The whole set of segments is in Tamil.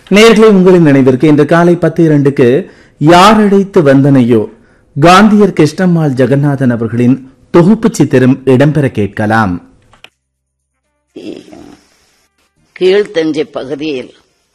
நேயர்களே, உங்களின் நினைவிற்கு இன்று காலை 10:02க்கு யார் அழைத்து வந்தனையோ காந்தியர் கிருஷ்ணம்மாள் ஜெகநாதன் அவர்களின் தொகுப்பு சித்திரம் இடம்பெற கேட்கலாம். கீழ்த்தஞ்சை பகுதியில்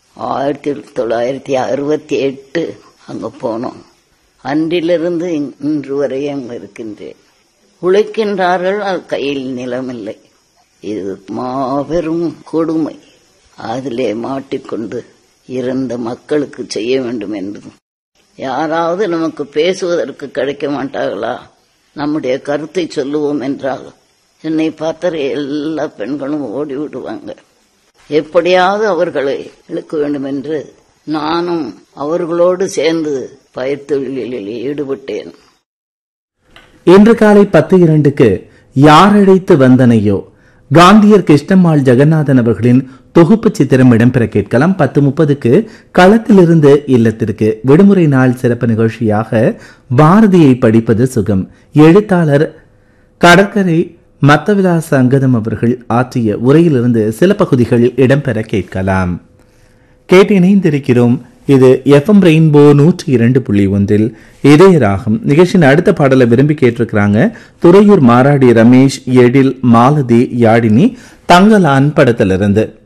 1968 அங்க போனோம். அன்றிலிருந்து இன்று வரை அங்க இருக்கின்றேன். உழைக்கின்றார்கள், கையில் நிலமில்லை. இது மாபெரும் கொடுமை. அதிலே மாட்டிக்கொண்டு இருந்த மக்களுக்கு செய்ய வேண்டும் என்று யாராவது நமக்கு பேசுவதற்கு கிடைக்க மாட்டார்களா? நம்முடைய கருத்தை சொல்லுவோம் என்றால் என்னை பார்த்த எல்லா பெண்களும் ஓடிவிடுவாங்க. எப்படியாவது அவர்களை இழுக்க வேண்டும் என்று நானும் அவர்களோடு சேர்ந்து பயிர்த்தொழிலில் ஈடுபட்டேன். இன்று காலை 10:02க்கு யார் அழைத்து வந்தனையோ காந்தியர் கிருஷ்ணம்மாள் ஜெகநாதன் அவர்களின் தொகுப்பு சித்திரம் இடம்பெற கேட்கலாம். 10:30க்கு களத்திலிருந்து இல்லத்திற்கு விடுமுறை நாள் சிறப்பு நிகழ்ச்சியாக பாரதியை படிப்பது சுகம் எழுத்தாளர் கடற்கரை மத்தவிலாச அங்கதம் அவர்கள் ஆற்றிய உரையிலிருந்து சில பகுதிகள் இடம்பெற கேட்கலாம். கேட்டு இணைந்திருக்கிறோம். இது FM ரெயின்போ 102.1 இதய ராகம் நிகழ்ச்சியின் அடுத்த பாடலை விரும்பி கேட்டிருக்கிறாங்க. துறையூர் மாராடி ரமேஷ், எழில், மாலதி, யாழினி, தங்கலான் படத்திலிருந்து.